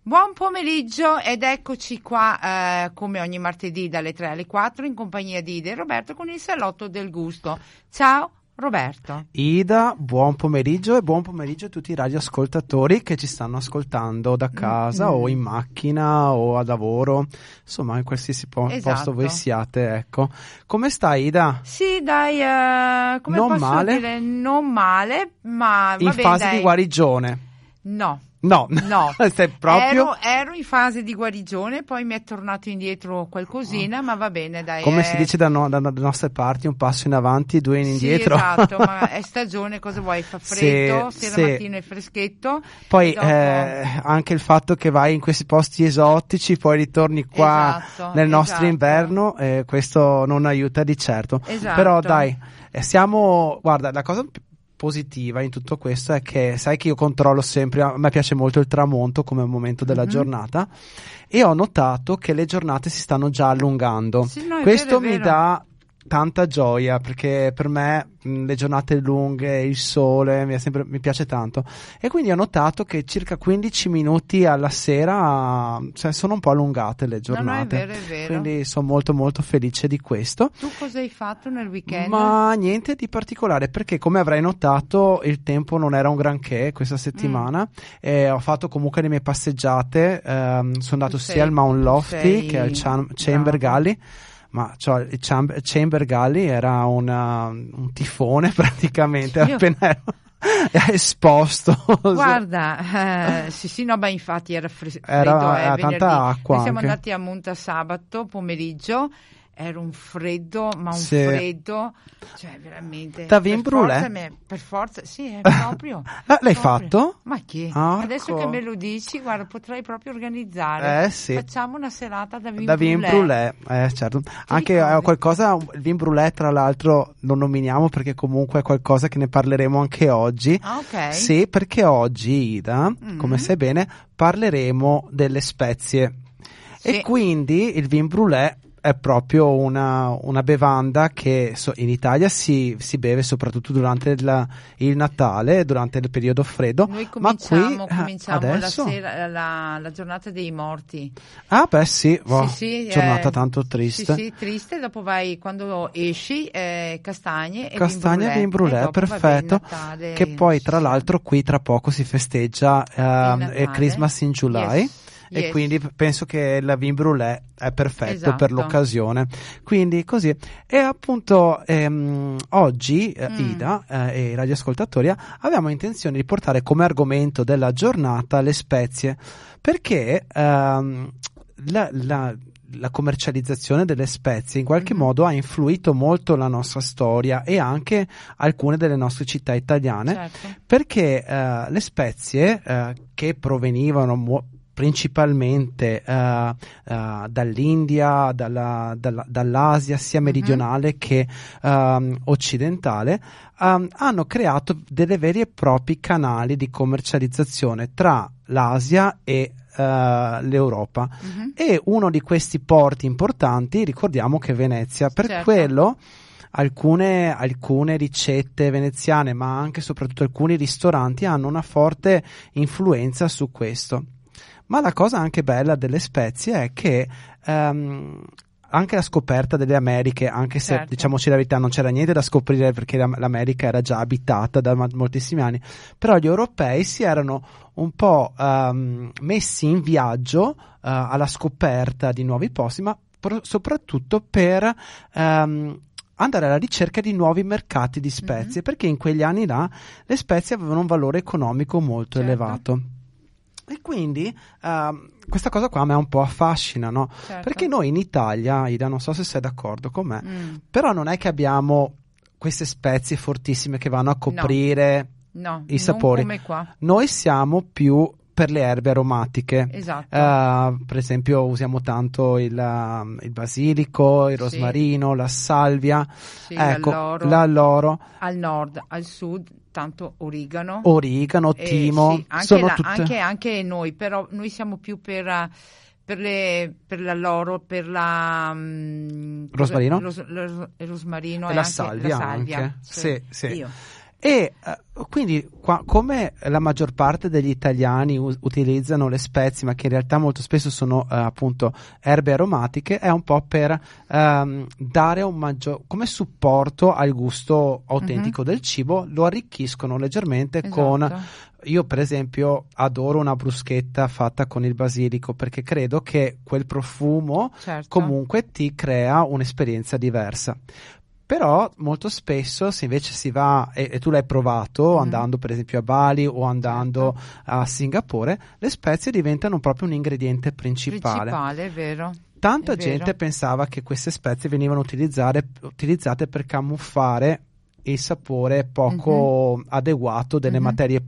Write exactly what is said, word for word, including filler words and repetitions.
Buon pomeriggio ed eccoci qua eh, come ogni martedì dalle tre alle quattro in compagnia di Ida e Roberto con il Salotto del Gusto. Ciao Roberto. Ida, buon pomeriggio e buon pomeriggio a tutti i radioascoltatori che ci stanno ascoltando da casa mm-hmm. o in macchina o a lavoro, insomma in qualsiasi po- esatto. posto voi siate, ecco. Come stai Ida? Sì dai, uh, come non posso male. dire, non male, ma in vabbè, fase dai. di guarigione. No. No, no. Sei proprio... ero, ero in fase di guarigione, poi mi è tornato indietro qualcosina, oh. ma va bene, dai. Come è... si dice da no, da, dalle nostre parti, un passo in avanti, due in indietro. Sì, esatto, ma è stagione, cosa vuoi? Fa freddo, sì, sera sì. mattina è freschetto. Poi dopo... eh, anche il fatto che vai in questi posti esotici, poi ritorni qua esatto, nel nostro esatto. inverno, eh, questo non aiuta di certo. Esatto. Però dai, eh, siamo, guarda, la cosa più positiva in tutto questo è che sai che io controllo sempre, a me piace molto il tramonto come momento della mm-hmm. giornata e ho notato che le giornate si stanno già allungando. Sì, no, questo vero, mi vero. dà tanta gioia perché per me mh, le giornate lunghe, il sole mi, è sempre, mi piace tanto e quindi ho notato che circa quindici minuti alla sera cioè, sono un po' allungate le giornate. No, no, è vero, è vero. Quindi sono molto molto felice di questo. Tu cosa hai fatto nel weekend? Ma niente di particolare perché come avrai notato il tempo non era un granché questa settimana mm. e ho fatto comunque le mie passeggiate, ehm, sono andato sei, sia al Mount Lofty sei... che al Cham- Chamber Gully. Ma cioè, il Cham- Chamber Gully era una, un tifone praticamente, Io... appena ero esposto. Guarda, eh, sì sì, no, ma infatti era fres- freddo, era, eh, era venerdì. tanta acqua. Noi siamo anche. andati a Monta sabato pomeriggio. Era un freddo, ma un sì. freddo, cioè veramente. Da vin per brûlé? forza, me, per forza, sì, è proprio. Ah, l'hai proprio. fatto? Ma che? Arco. Adesso che me lo dici, guarda, potrei proprio organizzare. Eh sì. Facciamo una serata da vin da brûlé. vin brûlé, eh certo. Ti anche eh, qualcosa, il vin brûlé tra l'altro lo nominiamo perché comunque è qualcosa che ne parleremo anche oggi. Ah, ok. Sì, perché oggi, Ida, mm-hmm. come sai bene, parleremo delle spezie. Sì. E quindi il vin brûlé è proprio una, una bevanda che so, in Italia si, si beve soprattutto durante il, il Natale, durante il periodo freddo. Noi cominciamo, ma qui, cominciamo adesso... la, sera, la, la giornata dei morti. Ah beh sì, oh, sì, sì giornata eh, tanto triste. Sì, sì, triste, dopo vai, quando esci, eh, castagne e castagne e vin brûlé, perfetto. Natale, che poi tra sì. l'altro qui tra poco si festeggia uh, Christmas in July. Yes. E yes. quindi penso che la vin brûlé è perfetto esatto. per l'occasione, quindi così. E appunto ehm, oggi eh, mm. Ida eh, e i radioascoltatori abbiamo intenzione di portare come argomento della giornata le spezie, perché ehm, la, la la commercializzazione delle spezie in qualche mm-hmm. modo ha influito molto la nostra storia e anche alcune delle nostre città italiane, certo. perché eh, le spezie eh, che provenivano mu- principalmente uh, uh, dall'India, dalla, dalla, dall'Asia sia meridionale mm-hmm. che um, occidentale, um, hanno creato delle veri e propri canali di commercializzazione tra l'Asia e uh, l'Europa. Mm-hmm. E uno di questi porti importanti, ricordiamo che è Venezia, per certo. quello Alcune, alcune ricette veneziane, ma anche e soprattutto alcuni ristoranti hanno una forte influenza su questo. Ma la cosa anche bella delle spezie è che um, anche la scoperta delle Americhe, anche se certo. diciamoci la verità non c'era niente da scoprire perché l'America era già abitata da moltissimi anni, però gli europei si erano un po' um, messi in viaggio uh, alla scoperta di nuovi posti, ma pro- soprattutto per um, andare alla ricerca di nuovi mercati di spezie, mm-hmm. perché in quegli anni là le spezie avevano un valore economico molto certo. elevato. E quindi uh, questa cosa qua a me un po' affascina, no? Certo. Perché noi in Italia, Ida, non so se sei d'accordo con me, mm. però non è che abbiamo queste spezie fortissime che vanno a coprire no. No, i sapori. Non come qua. Noi siamo più per le erbe aromatiche. Esatto. Uh, per esempio usiamo tanto il, uh, il basilico, il rosmarino, sì. la salvia, sì, ecco, l'alloro. l'alloro. Al nord, al sud, tanto origano. Origano, eh, timo. Sì, anche, sono la, tutte... anche, anche noi, però noi siamo più per... Per, le, per l'alloro, per la um, rosmarino, ros, ros, rosmarino e e la anche salvia, la salvia. anche. Cioè, sì, sì. Io. E uh, quindi qua, come la maggior parte degli italiani u- utilizzano le spezie, ma che in realtà molto spesso sono uh, appunto erbe aromatiche, è un po' per um, dare un maggior, come supporto al gusto autentico mm-hmm. del cibo, lo arricchiscono leggermente. Esatto. Con, io per esempio adoro una bruschetta fatta con il basilico, perché credo che quel profumo certo. comunque ti crea un'esperienza diversa. Però molto spesso, se invece si va, e, e tu l'hai provato, mm. andando per esempio a Bali o andando certo. a Singapore, le spezie diventano proprio un ingrediente principale. Principale, è vero. Tanta è gente vero. pensava che queste spezie venivano utilizzate, utilizzate per camuffare il sapore poco mm-hmm. adeguato delle mm-hmm. materie